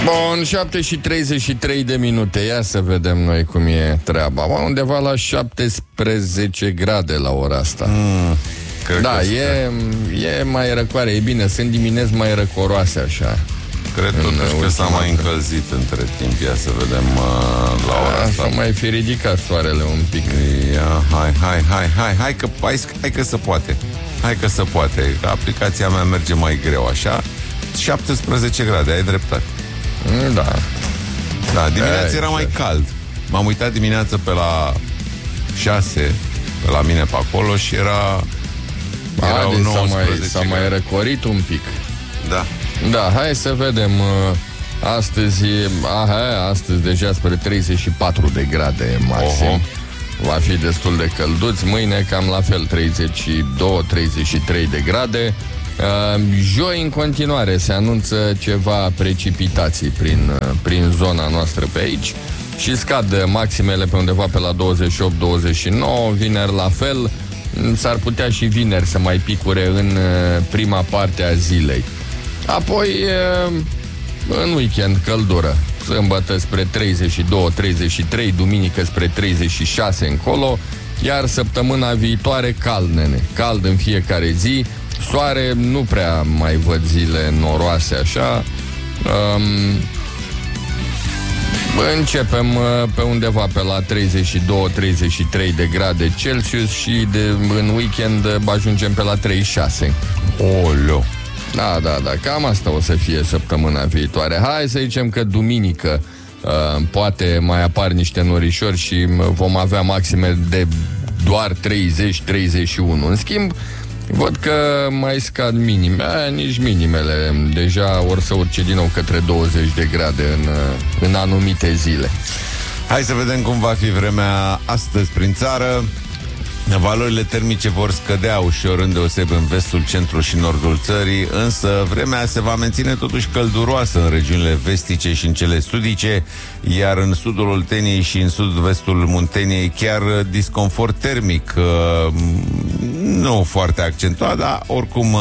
Bun, 7:33 de minute. Ia să vedem noi cum e treaba. Undeva la 17 grade la ora asta. Da, e mai răcoare. E bine, sunt dimineți mai răcoroase așa. Cred totuși că s-a mai încălzit între timp. Ia să vedem la ora asta. S-a mai fi ridicat soarele un pic. Hai că se poate. Hai că se poate. Aplicația mea merge mai greu așa. 17 grade, ai dreptate. Da. Da, dimineața era mai cald. M-am uitat dimineața pe la 6 pe la mine pe acolo și erau 19 s-a mai răcorit un pic. Da. Da, hai să vedem. Astăzi deja spre 34 de grade maxim. Va fi destul de călduț. Mâine cam la fel, 32-33 de grade. Joi în continuare se anunță ceva precipitații prin zona noastră pe aici și scad maximele pe undeva pe la 28-29. Vineri la fel. S-ar putea și vineri să mai picure în prima parte a zilei. Apoi în weekend căldură. Sâmbătă spre 32-33, duminică spre 36 încolo. Iar săptămâna viitoare cald, nene. Cald în fiecare zi. Soare nu prea mai văd zile noroase așa. Începem pe undeva pe la 32-33 de grade Celsius și în weekend ajungem pe la 36. Oleo. Da, cam asta o să fie săptămâna viitoare. Hai să zicem că duminică poate mai apar niște norișori și vom avea maxime de doar 30-31. În schimb, văd că mai scad minime. Nici minimele deja or să urce din nou către 20 de grade în anumite zile. Hai să vedem cum va fi vremea astăzi prin țară. Valorile termice vor scădea ușor îndeoseb în vestul, centrul și nordul țării, însă vremea se va menține totuși călduroasă în regiunile vestice și în cele sudice, iar în sudul Olteniei și în sud-vestul Munteniei chiar disconfort termic, nu foarte accentuat, dar oricum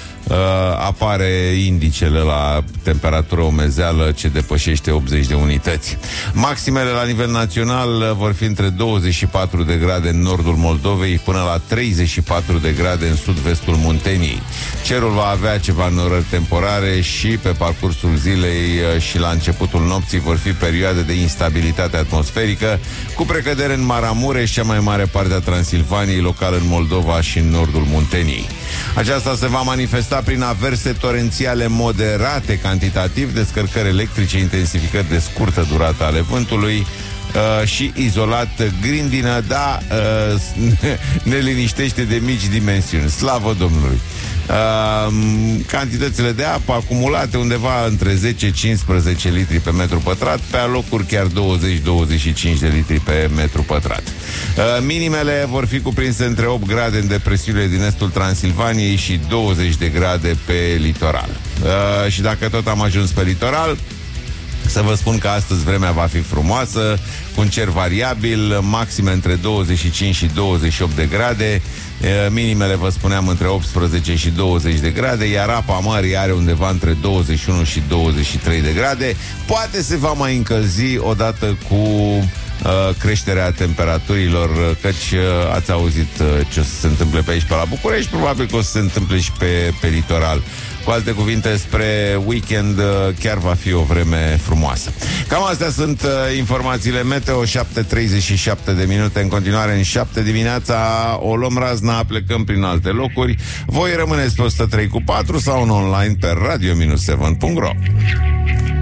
apare indicele la temperatură umezeală ce depășește 80 de unități. Maximele la nivel național vor fi între 24 de grade în nordul Moldovei până la 34 de grade în sud-vestul Munteniei. Cerul va avea ceva norări temporare și pe parcursul zilei și la începutul nopții vor fi perioade de instabilitate atmosferică, cu precădere în Maramureș, cea mai mare parte a Transilvaniei, local în Moldova și în nordul Munteniei. Aceasta se va manifesta prin averse torențiale moderate cantitativ, descărcări electrice, intensificări de scurtă durată ale vântului și izolat grindină, ne liniștește de mici dimensiuni. Slavă Domnului! Cantitățile de apă acumulate undeva între 10-15 litri pe metru pătrat, pe alocuri chiar 20-25 de litri pe metru pătrat. Minimele vor fi cuprinse între 8 grade în depresiunile din estul Transilvaniei și 20 de grade pe litoral. Și dacă tot am ajuns pe litoral, să vă spun că astăzi vremea va fi frumoasă, cu un cer variabil, maxime între 25 și 28 de grade, minimele, vă spuneam, între 18 și 20 de grade, iar apa mării are undeva între 21 și 23 de grade. Poate se va mai încălzi odată cu creșterea temperaturilor, căci ați auzit ce o să se întâmple pe aici, pe la București, probabil că o să se întâmple și pe litoral. Cu alte cuvinte, spre weekend chiar va fi o vreme frumoasă. Cam astea sunt informațiile meteo. 7:37 de minute. În continuare, în 7 dimineața o luăm razna, plecăm prin alte locuri. Voi rămâneți pe 103.4 sau în online pe radio-7.ro.